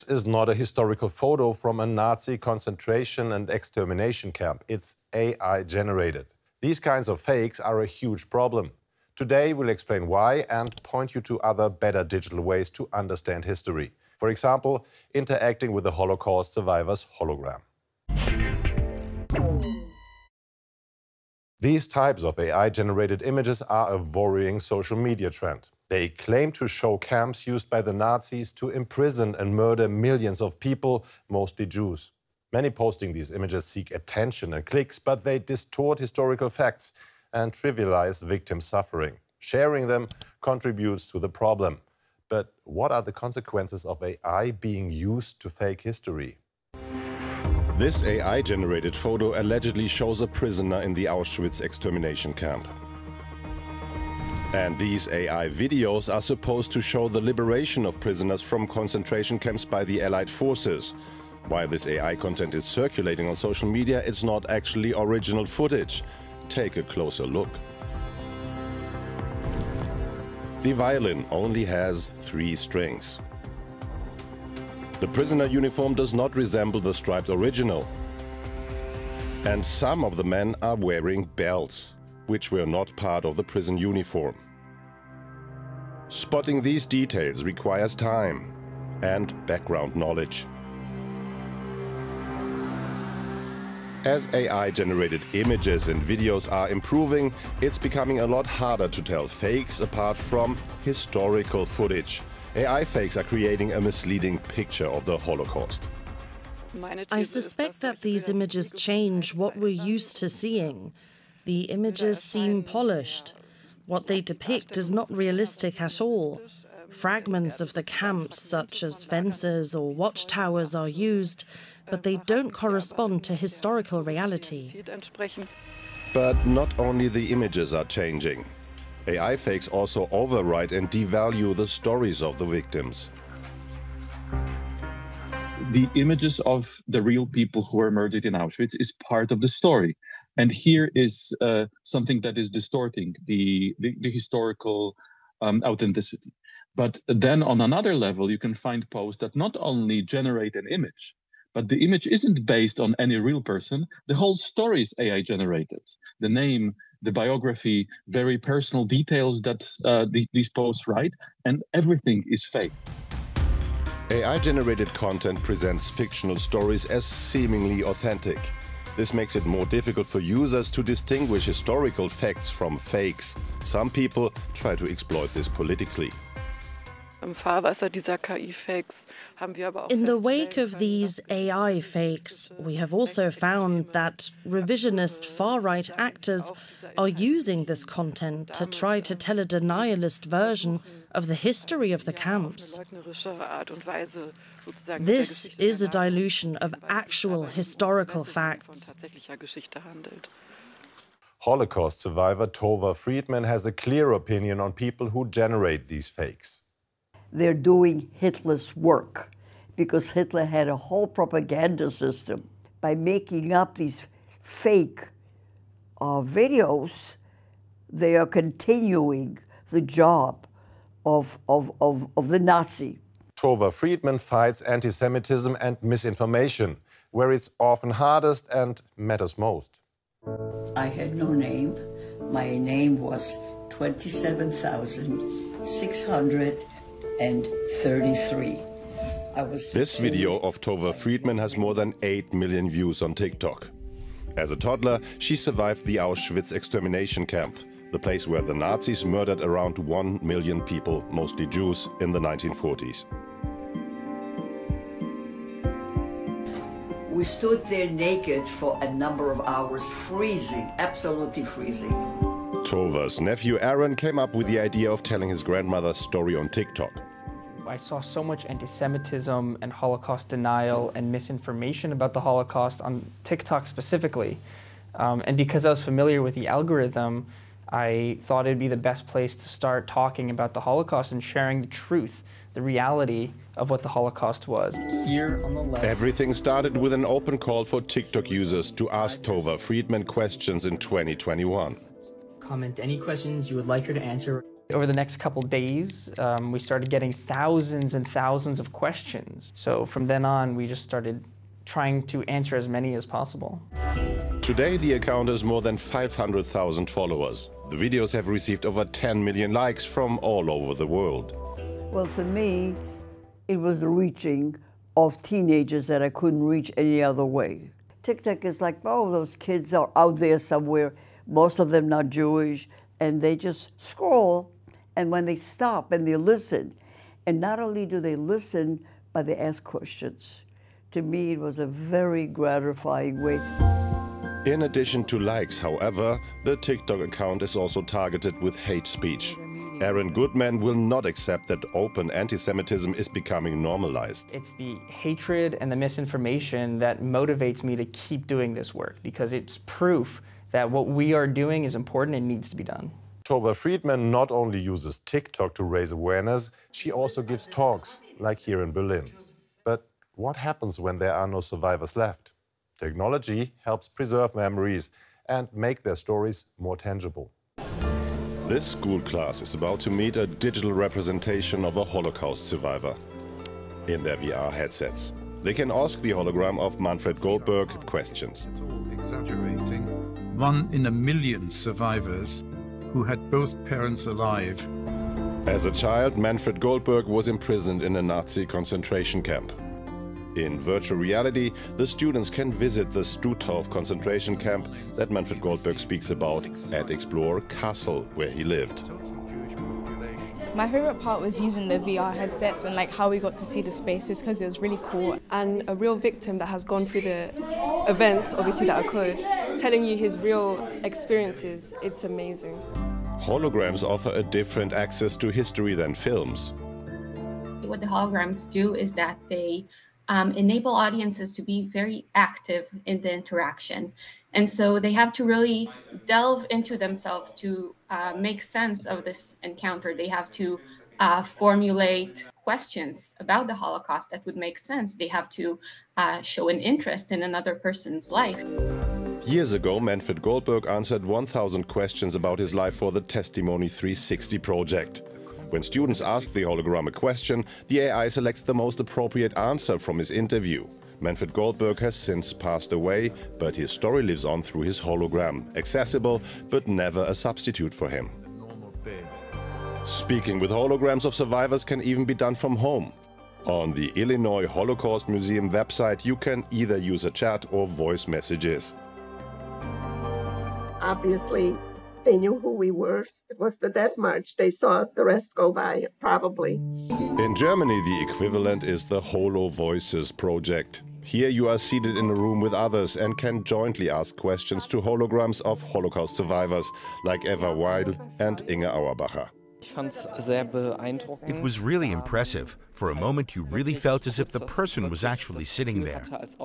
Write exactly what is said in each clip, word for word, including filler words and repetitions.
Is not a historical photo from a Nazi concentration and extermination camp. It's A I generated. These kinds of fakes are a huge problem. Today we'll explain why and point you to other better digital ways to understand history. For example, interacting with the Holocaust survivor's hologram. These types of A I-generated images are a worrying social media trend. They claim to show camps used by the Nazis to imprison and murder millions of people, mostly Jews. Many posting these images seek attention and clicks, but they distort historical facts and trivialize victim suffering. Sharing them contributes to the problem. But what are the consequences of A I being used to fake history? This A I-generated photo allegedly shows a prisoner in the Auschwitz extermination camp. And these A I videos are supposed to show the liberation of prisoners from concentration camps by the Allied forces. While this A I content is circulating on social media, it's not actually original footage. Take a closer look. The violin only has three strings. The prisoner uniform does not resemble the striped original. And some of the men are wearing belts, which were not part of the prison uniform. Spotting these details requires time and background knowledge. As A I-generated images and videos are improving, it's becoming a lot harder to tell fakes apart from historical footage. A I fakes are creating a misleading picture of the Holocaust. I suspect that these images change what we're used to seeing. The images seem polished. What they depict is not realistic at all. Fragments of the camps, such as fences or watchtowers, are used, but they don't correspond to historical reality. But not only the images are changing. A I fakes also overwrite and devalue the stories of the victims. The images of the real people who were murdered in Auschwitz is part of the story. And here is uh, something that is distorting the, the, the historical um, authenticity. But then on another level, you can find posts that not only generate an image, but the image isn't based on any real person. The whole story is A I generated. The name, the biography, very personal details that uh, the, these posts write, and everything is fake. A I-generated content presents fictional stories as seemingly authentic. This makes it more difficult for users to distinguish historical facts from fakes. Some people try to exploit this politically. In the wake of these A I fakes, we have also found that revisionist far-right actors are using this content to try to tell a denialist version of the history of the camps. This is a dilution of actual historical facts. Holocaust survivor Tova Friedman has a clear opinion on people who generate these fakes. They're doing Hitler's work, because Hitler had a whole propaganda system. By making up these fake uh, videos, they are continuing the job of, of, of, of the Nazi. Tova Friedman fights anti-Semitism and misinformation, where it's often hardest and matters most. I had no name. My name was twenty-seven thousand six hundred thirty-three. I was this video of Tova Friedman has more than eight million views on TikTok. As a toddler, she survived the Auschwitz extermination camp, the place where the Nazis murdered around one million people, mostly Jews, in the nineteen forties. We stood there naked for a number of hours, freezing, absolutely freezing. Tova's nephew Aaron came up with the idea of telling his grandmother's story on TikTok. I saw so much anti-Semitism and Holocaust denial and misinformation about the Holocaust on TikTok specifically. Um, and because I was familiar with the algorithm, I thought it'd be the best place to start talking about the Holocaust and sharing the truth, the reality of what the Holocaust was. Here on the left. Everything started with an open call for TikTok users to ask Tova Friedman questions in twenty twenty-one. Comment any questions you would like her to answer. Over the next couple days, um, we started getting thousands and thousands of questions. So from then on, we just started trying to answer as many as possible. Today, the account has more than five hundred thousand followers. The videos have received over ten million likes from all over the world. Well, for me, it was the reaching of teenagers that I couldn't reach any other way. TikTok is like, oh, those kids are out there somewhere, most of them not Jewish, and they just scroll, and when they stop and they listen, and not only do they listen, but they ask questions. To me, it was a very gratifying way. In addition to likes, however, the TikTok account is also targeted with hate speech. Aaron Goodman will not accept that open anti-Semitism is becoming normalized. It's the hatred and the misinformation that motivates me to keep doing this work, because it's proof that what we are doing is important and needs to be done. Tova Friedman not only uses TikTok to raise awareness, she also gives talks, like here in Berlin. But what happens when there are no survivors left? Technology helps preserve memories and make their stories more tangible. This school class is about to meet a digital representation of a Holocaust survivor. In their V R headsets, they can ask the hologram of Manfred Goldberg questions. Exaggerating. One in a million survivors who had both parents alive. As a child, Manfred Goldberg was imprisoned in a Nazi concentration camp. In virtual reality, the students can visit the Stutthof concentration camp that Manfred Goldberg speaks about and explore Kassel, where he lived. My favorite part was using the V R headsets and like how we got to see the spaces, because it was really cool. And a real victim that has gone through the events, obviously, that occurred, telling you his real experiences, it's amazing. Holograms offer a different access to history than films. What the holograms do is that they Um, enable audiences to be very active in the interaction. And so they have to really delve into themselves to uh, make sense of this encounter. They have to uh, formulate questions about the Holocaust that would make sense. They have to uh, show an interest in another person's life. Years ago, Manfred Goldberg answered one thousand questions about his life for the Testimony three sixty project. When students ask the hologram a question, the A I selects the most appropriate answer from his interview. Manfred Goldberg has since passed away, but his story lives on through his hologram, accessible but never a substitute for him. Speaking with holograms of survivors can even be done from home. On the Illinois Holocaust Museum website, you can either use a chat or voice messages. Obviously, they knew who we were. It was the Death March. They saw the rest go by, probably. In Germany, the equivalent is the Holo Voices project. Here you are seated in a room with others and can jointly ask questions to holograms of Holocaust survivors like Eva Weil and Inge Auerbacher. It was really impressive. For a moment, you really felt as if the person was actually sitting there.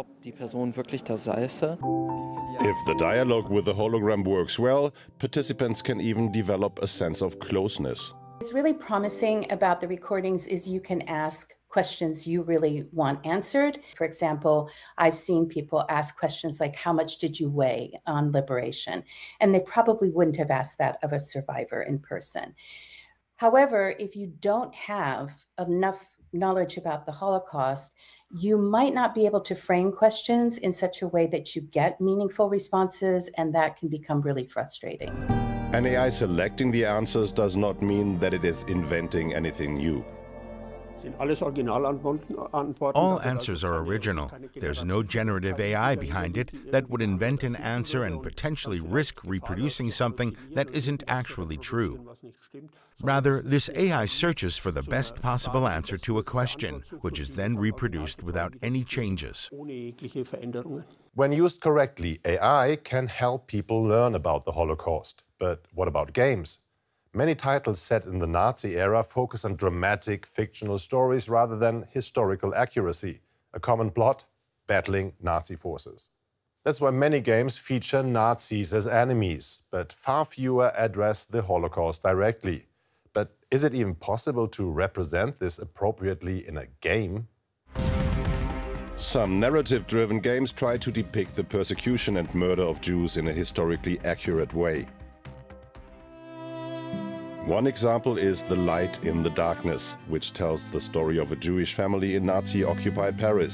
If the dialogue with the hologram works well, participants can even develop a sense of closeness. What's really promising about the recordings is you can ask questions you really want answered. For example, I've seen people ask questions like, how much did you weigh on liberation? And they probably wouldn't have asked that of a survivor in person. However, if you don't have enough knowledge about the Holocaust, you might not be able to frame questions in such a way that you get meaningful responses, and that can become really frustrating. An A I selecting the answers does not mean that it is inventing anything new. All answers are original. There's no generative A I behind it that would invent an answer and potentially risk reproducing something that isn't actually true. Rather, this A I searches for the best possible answer to a question, which is then reproduced without any changes. When used correctly, A I can help people learn about the Holocaust. But what about games? Many titles set in the Nazi era focus on dramatic, fictional stories rather than historical accuracy. A common plot? Battling Nazi forces. That's why many games feature Nazis as enemies, but far fewer address the Holocaust directly. But is it even possible to represent this appropriately in a game? Some narrative-driven games try to depict the persecution and murder of Jews in a historically accurate way. One example is The Light in the Darkness, which tells the story of a Jewish family in Nazi-occupied Paris.